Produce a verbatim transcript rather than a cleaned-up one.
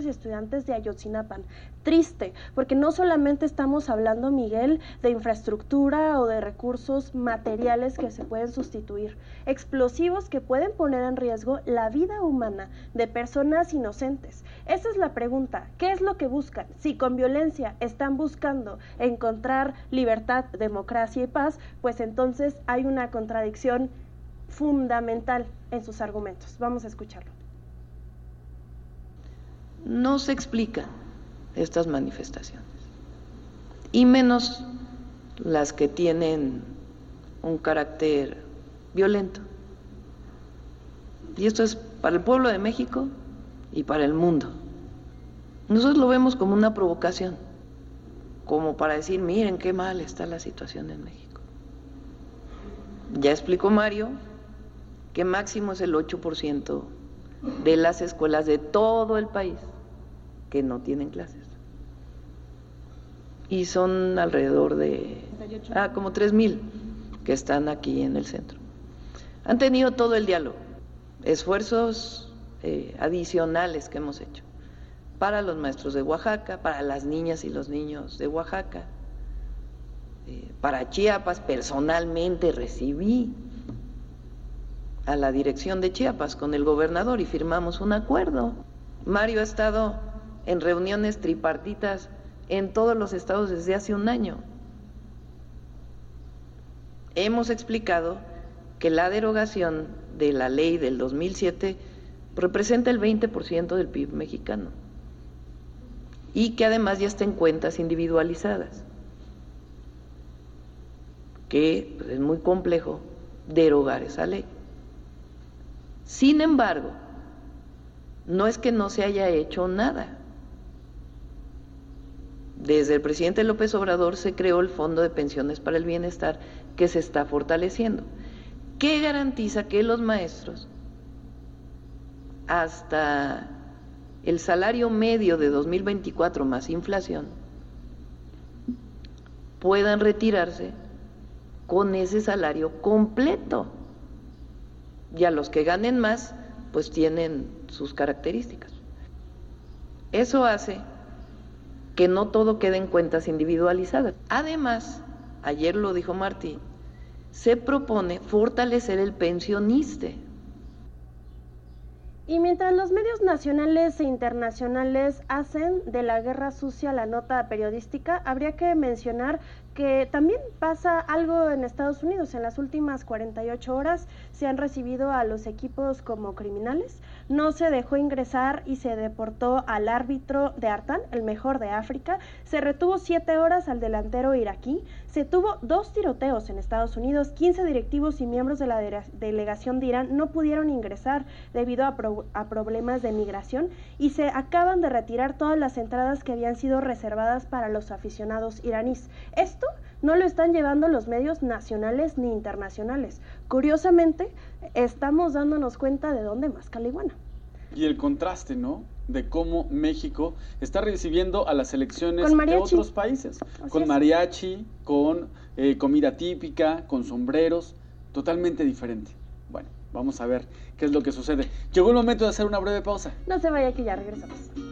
y estudiantes de Ayotzinapan. Triste, porque no solamente estamos hablando, Miguel, de infraestructura o de recursos materiales que se pueden sustituir, explosivos que pueden poner en riesgo la vida humana de personas inocentes. Esa es la pregunta, ¿qué es lo que buscan? Si con violencia están buscando encontrar libertad, democracia y paz, pues entonces hay una contradicción fundamental en sus argumentos. Vamos a escucharlo. No se explican estas manifestaciones, y menos las que tienen un carácter violento. Y esto es para el pueblo de México y para el mundo. Nosotros lo vemos como una provocación, como para decir, miren qué mal está la situación en México. Ya explicó Mario que máximo es el ocho por ciento de las escuelas de todo el país que no tienen clases. Y son alrededor de, ah, como tres mil que están aquí en el centro. Han tenido todo el diálogo, esfuerzos eh, adicionales que hemos hecho para los maestros de Oaxaca, para las niñas y los niños de Oaxaca, eh, para Chiapas. Personalmente recibí a la dirección de Chiapas con el gobernador y firmamos un acuerdo. Mario ha estado en reuniones tripartitas en todos los estados desde hace un año. Hemos explicado que la derogación de la ley del dos mil siete representa el veinte por ciento del P I B mexicano y que además ya está en cuentas individualizadas, que pues, es muy complejo derogar esa ley. Sin embargo, no es que no se haya hecho nada. Desde el presidente López Obrador se creó el Fondo de Pensiones para el Bienestar, que se está fortaleciendo, que garantiza que los maestros, hasta el salario medio de dos mil veinticuatro más inflación, puedan retirarse con ese salario completo. Y a los que ganen más, pues tienen sus características. Eso hace que no todo quede en cuentas individualizadas. Además, ayer lo dijo Martí, se propone fortalecer el pensioniste. Y mientras los medios nacionales e internacionales hacen de la guerra sucia la nota periodística, habría que mencionar que también pasa algo en Estados Unidos. En las últimas cuarenta y ocho horas se han recibido a los equipos como criminales. No se dejó ingresar y se deportó al árbitro de Artan, el mejor de África. Se retuvo siete horas al delantero iraquí. Se tuvo dos tiroteos en Estados Unidos. quince directivos y miembros de la de- delegación de Irán no pudieron ingresar debido a, pro- a problemas de migración. Y se acaban de retirar todas las entradas que habían sido reservadas para los aficionados iraníes. Esto no lo están llevando los medios nacionales ni internacionales. Curiosamente, estamos dándonos cuenta de dónde masca la iguana. Y el contraste, ¿no?, de cómo México está recibiendo a las selecciones de otros países. Así con es. mariachi, con eh, comida típica, con sombreros, totalmente diferente. Bueno, vamos a ver qué es lo que sucede. Llegó el momento de hacer una breve pausa. No se vaya, que ya regresamos.